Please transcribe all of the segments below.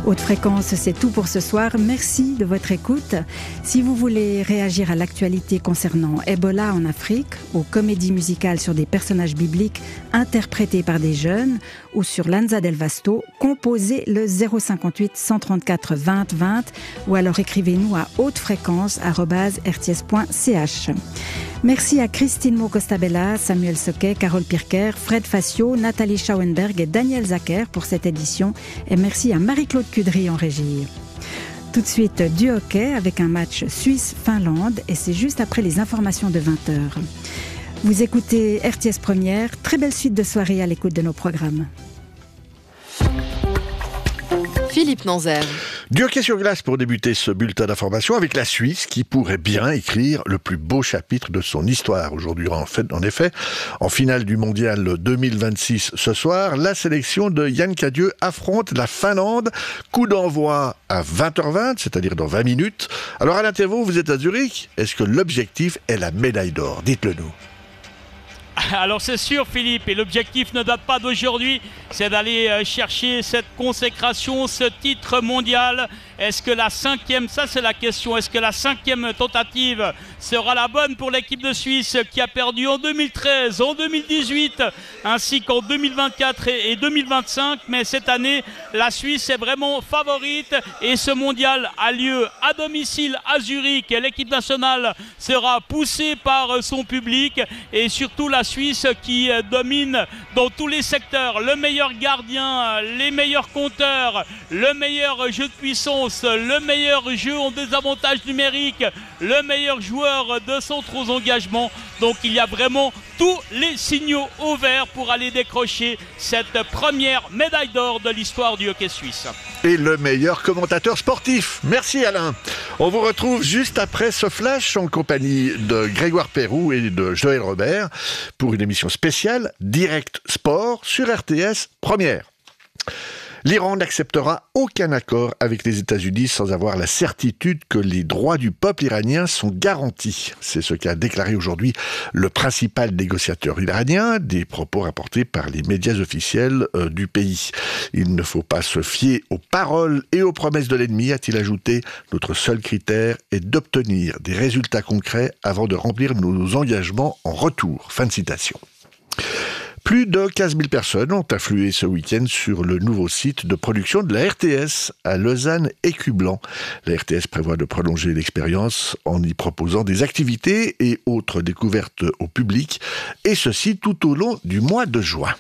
Haute Fréquence, c'est tout pour ce soir. Merci de votre écoute. Si vous voulez réagir à l'actualité concernant Ebola en Afrique, aux comédies musicales sur des personnages bibliques interprétés par des jeunes ou sur Lanza del Vasto, composez le 058 134 20 20 ou alors écrivez-nous à hautefréquence@rts.ch. Merci à Christine Mo-Costabella, Samuel Soquet, Carole Pirker, Fred Facio, Nathalie Schauenberg et Daniel Zacher pour cette édition. Et merci à Marie-Claude Cudry en régie. Tout de suite, du hockey avec un match Suisse-Finlande et c'est juste après les informations de 20h. Vous écoutez RTS Première. Très belle suite de soirée à l'écoute de nos programmes. Philippe Nanzer. Du hockey sur glace pour débuter ce bulletin d'information avec la Suisse qui pourrait bien écrire le plus beau chapitre de son histoire. Aujourd'hui, en effet, en finale du mondial 2026 ce soir, la sélection de Yann Cadieux affronte la Finlande. Coup d'envoi à 20h20, c'est-à-dire dans 20 minutes. Alors à l'intervalle, vous êtes à Zurich. Est-ce que l'objectif est la médaille d'or ? Dites-le nous. Alors c'est sûr Philippe, et l'objectif ne date pas d'aujourd'hui, c'est d'aller chercher cette consécration, ce titre mondial. Est-ce que la cinquième, ça c'est la question, est-ce que la cinquième tentative sera la bonne pour l'équipe de Suisse qui a perdu en 2013, en 2018, ainsi qu'en 2024 et 2025. Mais cette année, la Suisse est vraiment favorite et ce mondial a lieu à domicile à Zurich. Et l'équipe nationale sera poussée par son public et surtout la Suisse qui domine dans tous les secteurs. Le meilleur gardien, les meilleurs compteurs, le meilleur jeu de puissance, le meilleur jeu en désavantage numérique, le meilleur joueur de centre aux engagements. Donc il y a vraiment tous les signaux au vert pour aller décrocher cette première médaille d'or de l'histoire du hockey suisse. Et le meilleur commentateur sportif. Merci Alain. On vous retrouve juste après ce flash en compagnie de Grégoire Perroux et de Joël Robert pour une émission spéciale Direct Sport sur RTS Première. L'Iran n'acceptera aucun accord avec les États-Unis sans avoir la certitude que les droits du peuple iranien sont garantis. C'est ce qu'a déclaré aujourd'hui le principal négociateur iranien, des propos rapportés par les médias officiels du pays. Il ne faut pas se fier aux paroles et aux promesses de l'ennemi, a-t-il ajouté. Notre seul critère est d'obtenir des résultats concrets avant de remplir nos engagements en retour. Fin de citation. Plus de 15 000 personnes ont afflué ce week-end sur le nouveau site de production de la RTS à Lausanne-Écublanc. La RTS prévoit de prolonger l'expérience en y proposant des activités et autres découvertes au public, et ceci tout au long du mois de juin.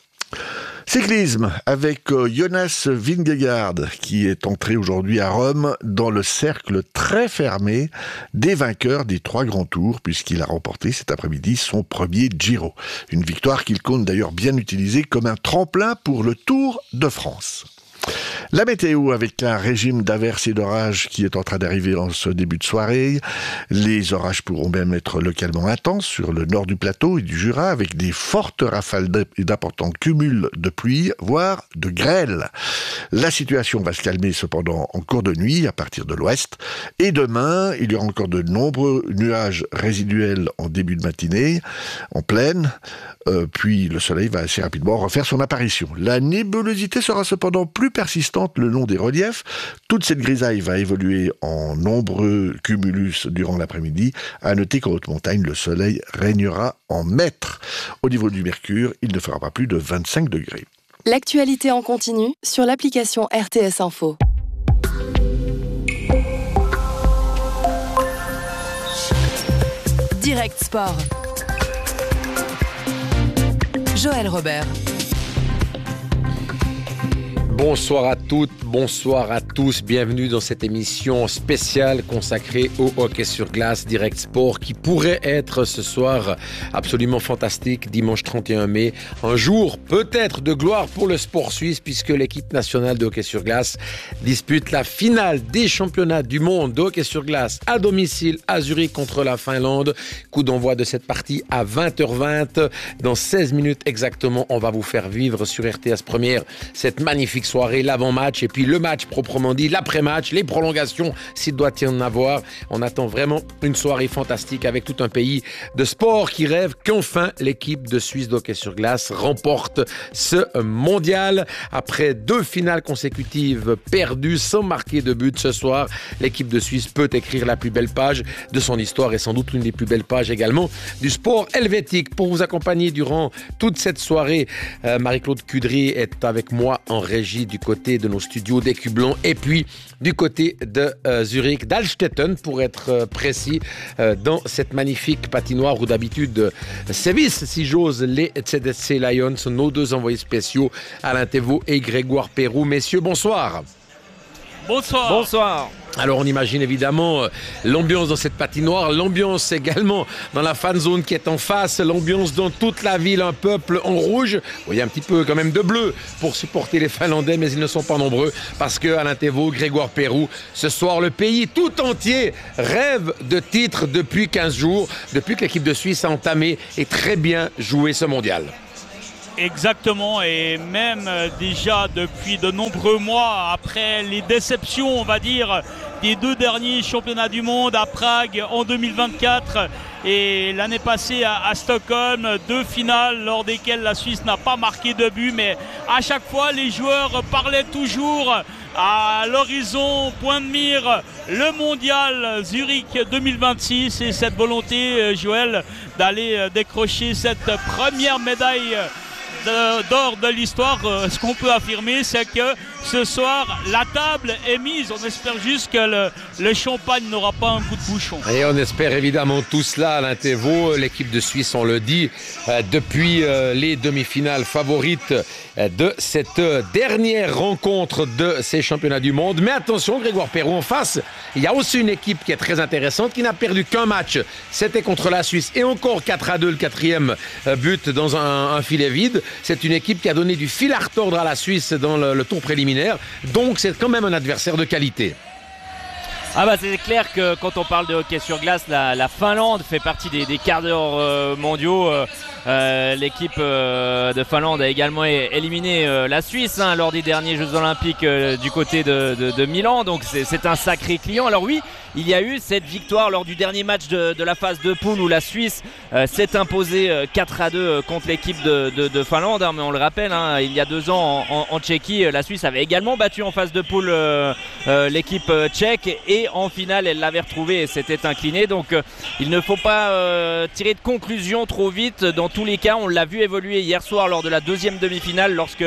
Cyclisme avec Jonas Vingegaard qui est entré aujourd'hui à Rome dans le cercle très fermé des vainqueurs des 3 grands tours puisqu'il a remporté cet après-midi son premier Giro. Une victoire qu'il compte d'ailleurs bien utiliser comme un tremplin pour le Tour de France. La météo avec un régime d'averses et d'orages qui est en train d'arriver en ce début de soirée. Les orages pourront même être localement intenses sur le nord du plateau et du Jura avec des fortes rafales et d'importants cumuls de pluie, voire de grêle. La situation va se calmer cependant en cours de nuit à partir de l'ouest. Et demain, il y aura encore de nombreux nuages résiduels en début de matinée, en plaine. Puis le soleil va assez rapidement refaire son apparition. La nébulosité sera cependant plus persistante le long des reliefs. Toute cette grisaille va évoluer en nombreux cumulus durant l'après-midi. À noter qu'en haute montagne, le soleil régnera en maître. Au niveau du mercure, il ne fera pas plus de 25 degrés. L'actualité en continu sur l'application RTS Info. Direct Sport. Joël Robert. Bonsoir à toutes, bonsoir à tous. Bienvenue dans cette émission spéciale consacrée au hockey sur glace Direct Sport qui pourrait être ce soir absolument fantastique, dimanche 31 mai. Un jour peut-être de gloire pour le sport suisse puisque l'équipe nationale de hockey sur glace dispute la finale des championnats du monde de hockey sur glace à domicile à Zurich contre la Finlande. Coup d'envoi de cette partie à 20h20. Dans 16 minutes exactement, on va vous faire vivre sur RTS Première cette magnifique soirée, l'avant-match et puis le match proprement dit, l'après-match, les prolongations s'il doit y en avoir. On attend vraiment une soirée fantastique avec tout un pays de sport qui rêve qu'enfin l'équipe de Suisse d'hockey sur glace remporte ce mondial. Après 2 finales consécutives perdues sans marquer de but ce soir, l'équipe de Suisse peut écrire la plus belle page de son histoire et sans doute l'une des plus belles pages également du sport helvétique. Pour vous accompagner durant toute cette soirée, Marie-Claude Cudry est avec moi en régie du côté de nos studios d'Écublon et puis du côté de Zurich, d'Alstetten pour être précis, dans cette magnifique patinoire où d'habitude sévissent, si j'ose, les CDC Lions, nos 2 envoyés spéciaux, Alain Thévault et Grégoire Perroux. Messieurs, bonsoir. Bonsoir. Bonsoir. Alors on imagine évidemment l'ambiance dans cette patinoire, l'ambiance également dans la fan zone qui est en face, l'ambiance dans toute la ville, un peuple en rouge. Vous voyez un petit peu quand même de bleu pour supporter les Finlandais, mais ils ne sont pas nombreux parce que Alain Thévault, Grégoire Perroux, ce soir le pays tout entier rêve de titre depuis 15 jours, depuis que l'équipe de Suisse a entamé et très bien joué ce mondial. Exactement, et même déjà depuis de nombreux mois, après les déceptions, on va dire, des 2 derniers championnats du monde à Prague en 2024 et l'année passée à Stockholm, 2 finales lors desquelles la Suisse n'a pas marqué de but, mais à chaque fois les joueurs parlaient toujours à l'horizon, point de mire, le mondial Zurich 2026 et cette volonté, Joël, d'aller décrocher cette première médaille d'or de l'histoire. Ce qu'on peut affirmer, c'est que ce soir la table est mise. On espère juste que le champagne n'aura pas un coup de bouchon. Et on espère évidemment tout cela. Alain Thévault, l'équipe de Suisse, on le dit, depuis les demi-finales favorites de cette dernière rencontre de ces championnats du monde. Mais attention, Grégoire Perroux, en face, il y a aussi une équipe qui est très intéressante, qui n'a perdu qu'un match. C'était contre la Suisse et encore 4-2, le 4e but dans un filet vide. C'est une équipe qui a donné du fil à retordre à la Suisse dans le tour préliminaire. Donc c'est quand même un adversaire de qualité. Ah bah c'est clair que quand on parle de hockey sur glace, la Finlande fait partie des quarts d'heure mondiaux. L'équipe de Finlande a également éliminé la Suisse lors des derniers Jeux Olympiques du côté de Milan. Donc c'est un sacré client. Alors oui, il y a eu cette victoire lors du dernier match de la phase de poule où la Suisse s'est imposée 4-2 contre l'équipe de Finlande. Mais on le rappelle, il y a 2 ans en Tchéquie, la Suisse avait également battu en phase de poule l'équipe tchèque et en finale elle l'avait retrouvée et s'était inclinée. Donc il ne faut pas tirer de conclusion trop vite. Dans tous les cas, on l'a vu évoluer hier soir lors de la 2e demi-finale lorsque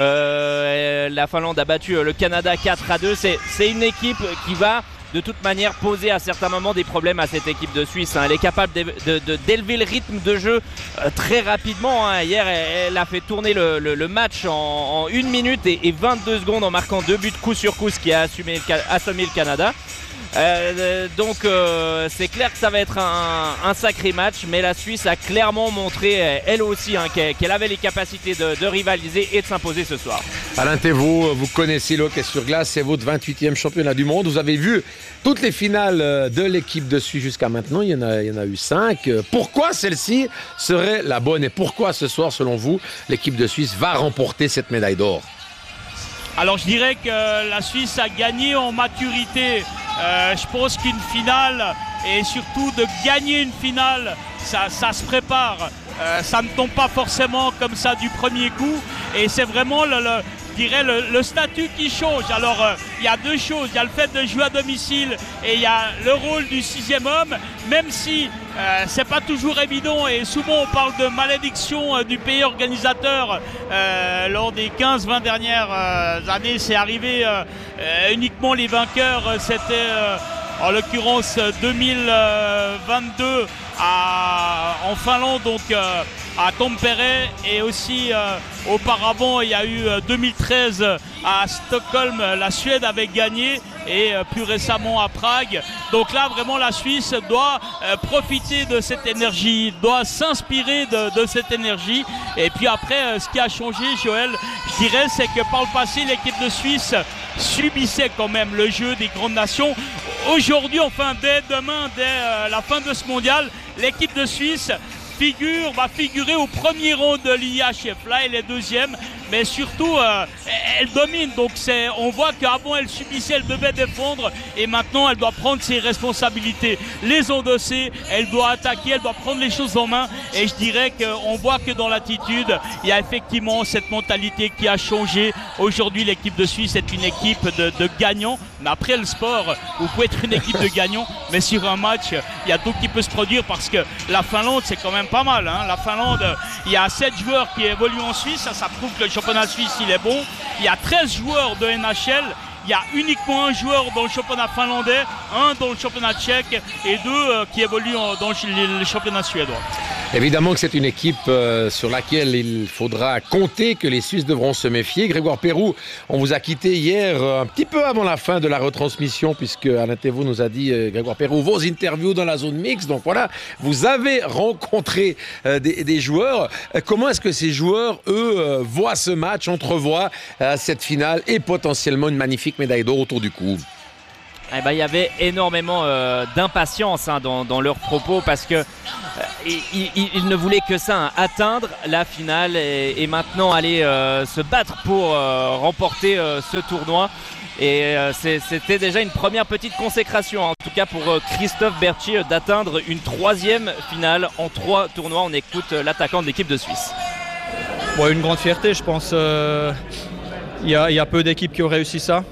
la Finlande a battu le Canada 4-2. C'est une équipe qui va de toute manière poser à certains moments des problèmes à cette équipe de Suisse. Elle est capable d'élever le rythme de jeu très rapidement. Hier, elle a fait tourner le match en 1 minute et 22 secondes en marquant 2 buts coup sur coup, ce qui a assommé le Canada. Donc c'est clair que ça va être un sacré match, mais la Suisse a clairement montré elle aussi qu'elle avait les capacités de rivaliser et de s'imposer ce soir. Alain Thévault, vous connaissez le hockey sur glace, c'est votre 28e championnat du monde. Vous avez vu toutes les finales de l'équipe de Suisse jusqu'à maintenant, il y en a eu 5. Pourquoi celle-ci serait la bonne et pourquoi ce soir, selon vous, l'équipe de Suisse va remporter cette médaille d'or? Alors je dirais que la Suisse a gagné en maturité. Je pense qu'une finale, et surtout de gagner une finale, ça se prépare. Ça ne tombe pas forcément comme ça du premier coup. Et c'est vraiment le statut qui change. Alors il y a 2 choses. Il y a le fait de jouer à domicile et il y a le rôle du 6e homme. Même si c'est pas toujours évident et souvent on parle de malédiction du pays organisateur. Lors des 15-20 dernières années, c'est arrivé uniquement les vainqueurs. C'était en l'occurrence 2022 en Finlande, donc à Tampere, et aussi auparavant il y a eu 2013 à Stockholm, la Suède avait gagné, et plus récemment à Prague. Donc là vraiment la Suisse doit profiter de cette énergie, doit s'inspirer de cette énergie. Et puis après ce qui a changé, Joël, je dirais, c'est que par le passé l'équipe de Suisse subissait quand même le jeu des grandes nations. Aujourd'hui, enfin dès demain, dès la fin de ce mondial, l'équipe de Suisse va figurer au premier rang de l'IHF. Là, elle est 2e. mais surtout elle domine. Donc on voit qu'avant elle subissait, elle devait défendre, et maintenant elle doit prendre ses responsabilités, les endosser, elle doit attaquer, elle doit prendre les choses en main. Et je dirais qu'on voit que dans l'attitude, il y a effectivement cette mentalité qui a changé. Aujourd'hui, l'équipe de Suisse est une équipe de gagnants. Mais après le sport, vous pouvez être une équipe de gagnants, mais sur un match, il y a tout qui peut se produire, parce que la Finlande, c'est quand même pas mal. La Finlande, il y a 7 joueurs qui évoluent en Suisse, ça prouve que le championnat suisse, il est bon. Il y a 13 joueurs de NHL. Il y a uniquement un joueur dans le championnat finlandais, un dans le championnat tchèque et 2 qui évoluent dans le championnat suédois. Évidemment que c'est une équipe sur laquelle il faudra compter, que les Suisses devront se méfier. Grégoire Perroux, on vous a quitté hier un petit peu avant la fin de la retransmission, puisque Alain Thévoux nous a dit, Grégoire Perroux, vos interviews dans la zone mixte. Donc voilà, vous avez rencontré des joueurs. Comment est-ce que ces joueurs, eux, voient ce match, entrevoient cette finale et potentiellement une magnifique médaille d'or autour du cou? Il y avait énormément d'impatience dans leurs propos, parce que ils ne voulaient que ça, atteindre la finale et maintenant aller se battre pour remporter ce tournoi. Et c'était déjà une première petite consécration, en tout cas pour Christophe Bertschi, d'atteindre une 3e finale en 3 tournois. On écoute l'attaquant de l'équipe de Suisse. Une grande fierté, je pense. Il y a peu d'équipes qui ont réussi ça.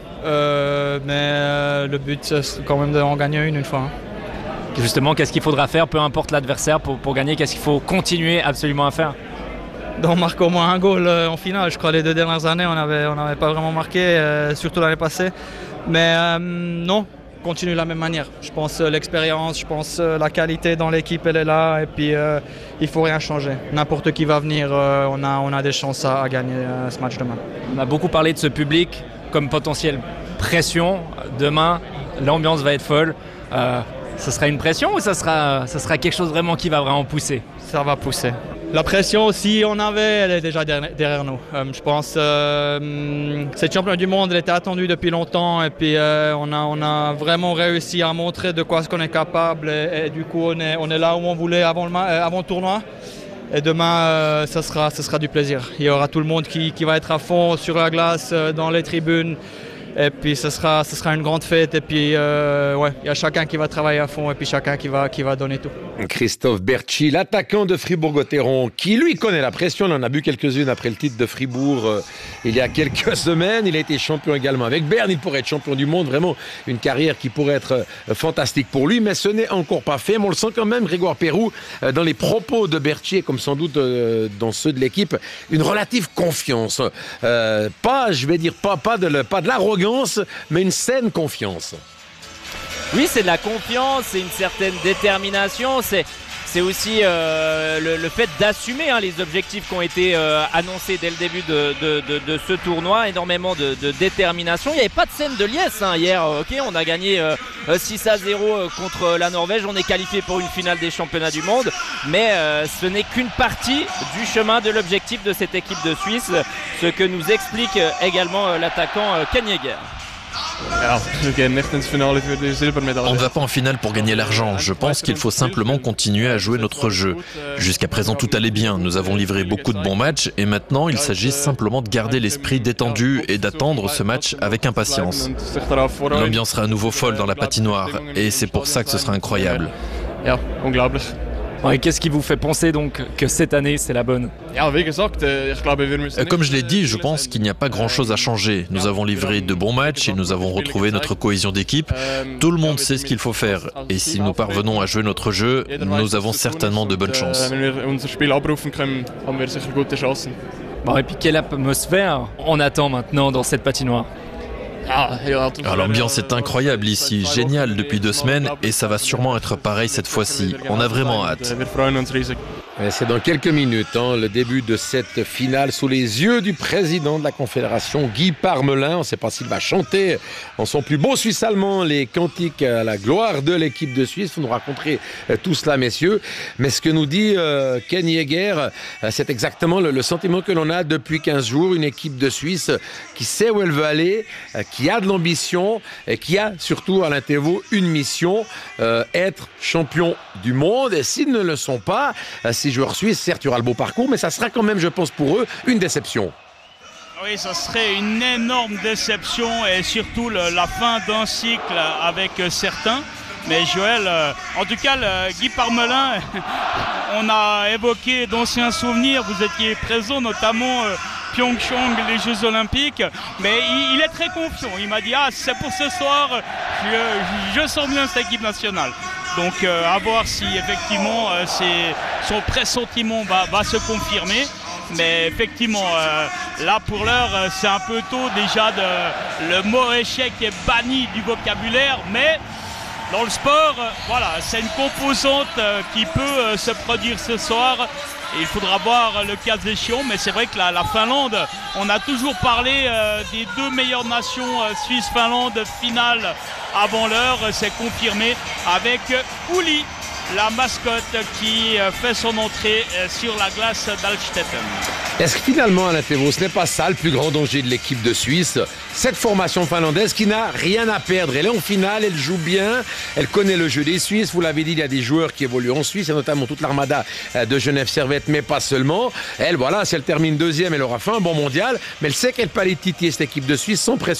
Mais le but, c'est quand même d'en gagner une fois. Justement, qu'est-ce qu'il faudra faire, peu importe l'adversaire, pour gagner? Qu'est-ce qu'il faut continuer absolument à faire? On marque au moins un goal en finale. Je crois les 2 dernières années, on n'avait pas vraiment marqué, surtout l'année passée. Mais non, continue de la même manière. Je pense l'expérience, je pense la qualité dans l'équipe, elle est là. Et puis, il ne faut rien changer. N'importe qui va venir, on a des chances à gagner ce match demain. On a beaucoup parlé de ce public comme potentielle pression. Demain, l'ambiance va être folle. Ce sera une pression ou ça sera quelque chose vraiment qui va vraiment pousser? Ça va pousser. La pression, si on avait, elle est déjà derrière nous. Je pense cette championnat du monde, elle était attendue depuis longtemps, et puis on a vraiment réussi à montrer de quoi qu'on est capable, et du coup on est là où on voulait avant le tournoi. Et demain, ça sera du plaisir. Il y aura tout le monde qui va être à fond sur la glace, dans les tribunes. Et puis ce sera une grande fête. Et puis il y a chacun qui va travailler à fond, et puis chacun qui va donner tout. Christophe Bertschi, l'attaquant de Fribourg-Gotteron, qui lui connaît la pression. On en a bu quelques-unes après le titre de Fribourg il y a quelques semaines. Il a été champion également avec Berne. Il pourrait être champion du monde. Vraiment une carrière qui pourrait être fantastique pour lui. Mais ce n'est encore pas fait. Mais on le sent quand même, Grégoire Perroux, dans les propos de Bertschi, et comme sans doute dans ceux de l'équipe, une relative confiance. Pas de l'arrogance, mais une saine confiance. Oui, c'est de la confiance, c'est une certaine détermination, c'est aussi le fait d'assumer les objectifs qui ont été annoncés dès le début de ce tournoi. Énormément de détermination. Il n'y avait pas de scène de liesse hier. On a gagné 6-0 contre la Norvège. On est qualifié pour une finale des championnats du monde. Mais ce n'est qu'une partie du chemin de l'objectif de cette équipe de Suisse. Ce que nous explique également l'attaquant Ken Jäger. On ne va pas en finale pour gagner l'argent. Je pense qu'il faut simplement continuer à jouer notre jeu. Jusqu'à présent, tout allait bien. Nous avons livré beaucoup de bons matchs et maintenant, il s'agit simplement de garder l'esprit détendu et d'attendre ce match avec impatience. L'ambiance sera à nouveau folle dans la patinoire et c'est pour ça que ce sera incroyable. Et qu'est-ce qui vous fait penser donc que cette année c'est la bonne? Comme je l'ai dit, je pense qu'il n'y a pas grand-chose à changer. Nous avons livré de bons matchs et nous avons retrouvé notre cohésion d'équipe. Tout le monde sait ce qu'il faut faire. Et si nous parvenons à jouer notre jeu, nous avons certainement de bonnes chances. Et puis quelle atmosphère on attend maintenant dans cette patinoire? L'ambiance est incroyable ici, géniale depuis 2 semaines et ça va sûrement être pareil cette fois-ci. On a vraiment hâte. C'est dans quelques minutes, le début de cette finale sous les yeux du président de la Confédération, Guy Parmelin. On ne sait pas s'il va chanter en son plus beau suisse allemand les cantiques à la gloire de l'équipe de Suisse. Vous nous raconterez tout cela, messieurs. Mais ce que nous dit Ken Jäger, c'est exactement le sentiment que l'on a depuis 15 jours. Une équipe de Suisse qui sait où elle veut aller, qui a de l'ambition et qui a surtout, Alain Thévoux, une mission, être champion du monde. Et s'ils ne le sont pas, ces joueurs suisses, certes, il y aura le beau parcours, mais ça sera quand même, je pense, pour eux, une déception. Oui, ça serait une énorme déception et surtout la fin d'un cycle avec certains. Mais Joël, en tout cas, Guy Parmelin, on a évoqué d'anciens souvenirs. Vous étiez présent notamment Pyeongchang, les Jeux Olympiques. Mais il est très confiant. Il m'a dit, c'est pour ce soir, je sens bien cette équipe nationale. Donc à voir si effectivement son pressentiment va se confirmer. Mais effectivement, là pour l'heure, c'est un peu tôt déjà. Le mot échec est banni du vocabulaire, mais dans le sport, voilà, c'est une composante qui peut se produire ce soir. Et il faudra voir le cas échéant, mais c'est vrai que la Finlande, on a toujours parlé des deux meilleures nations, Suisse-Finlande, finale avant l'heure. C'est confirmé avec Uli, la mascotte qui fait son entrée sur la glace d'Alstetten. Est-ce que finalement, Alain Thévault, ce n'est pas ça le plus grand danger de l'équipe de Suisse? Cette formation finlandaise qui n'a rien à perdre. Elle est en finale, elle joue bien, elle connaît le jeu des Suisses. Vous l'avez dit, il y a des joueurs qui évoluent en Suisse, et notamment toute l'armada de Genève Servette, mais pas seulement. Elle, voilà, si elle termine deuxième, elle aura fait un bon mondial, mais elle sait qu'elle peut aller titiller cette équipe de Suisse sans pression.